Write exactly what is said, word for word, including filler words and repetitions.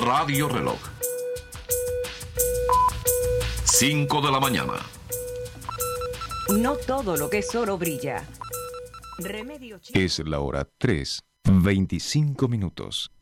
Radio Reloj. cinco de la mañana. No todo lo que es oro brilla. Remedio Chino. Es la hora tres, veinticinco minutos.